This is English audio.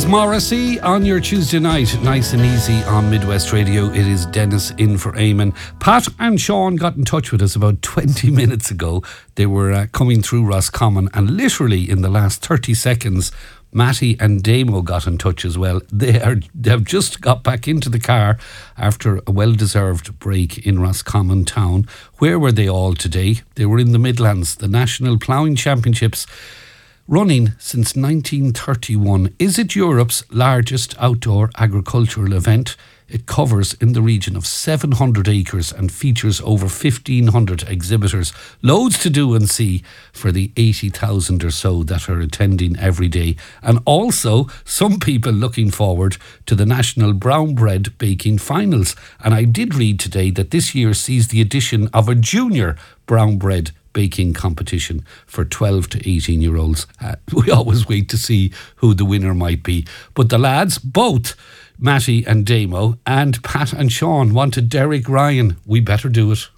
Morrissey on your Tuesday night, nice and easy on Midwest Radio. It is Dennis in for Eamon. Pat and Sean got in touch with us about 20 minutes ago. They were coming through Roscommon, and literally in the last 30 seconds, Matty and Damo got in touch as well. They have just got back into the car after a well-deserved break in Roscommon town. Where were they all today? They were in the Midlands, the National Ploughing Championships, running since 1931. Is it Europe's largest outdoor agricultural event? It covers in the region of 700 acres and features over 1,500 exhibitors. Loads to do and see for the 80,000 or so that are attending every day. And also some people looking forward to the National Brown Bread Baking Finals. And I did read today that this year sees the addition of a junior brown bread baking competition for 12 to 18 year olds. We always wait to see who the winner might be. But the lads, both Matty and Damo and Pat and Sean, wanted Derek Ryan. We better do it.